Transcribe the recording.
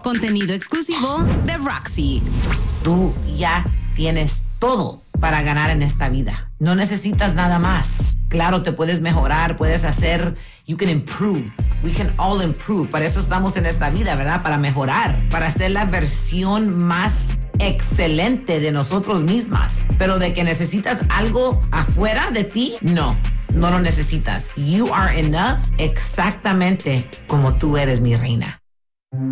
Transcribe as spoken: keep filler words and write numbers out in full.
Contenido exclusivo de Roxy. Tú ya tienes todo para ganar en esta vida. No necesitas nada más. Claro, te puedes mejorar, puedes hacer, you can improve. We can all improve. Para eso estamos en esta vida, ¿verdad? Para mejorar, para ser la versión más excelente de nosotros mismas. Pero de que necesitas algo afuera de ti, no, no lo necesitas. You are enough exactamente como tú eres, mi reina.